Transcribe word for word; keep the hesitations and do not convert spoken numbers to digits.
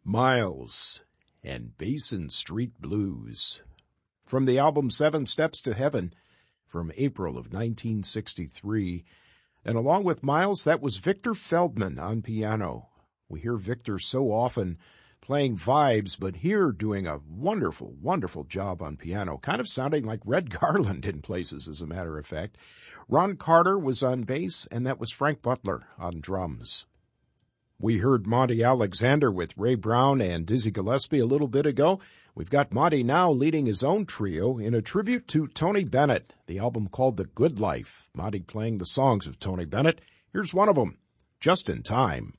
Miles and Basin Street Blues from the album Seven Steps to Heaven from April of nineteen sixty-three. And along with Miles, that was Victor Feldman on piano. We hear Victor so often playing vibes, but here doing a wonderful, wonderful job on piano, kind of sounding like Red Garland in places, as a matter of fact. Ron Carter was on bass, and that was Frank Butler on drums. We heard Monty Alexander with Ray Brown and Dizzy Gillespie a little bit ago. We've got Monty now leading his own trio in a tribute to Tony Bennett, the album called The Good Life. Monty playing the songs of Tony Bennett. Here's one of them, Just in Time.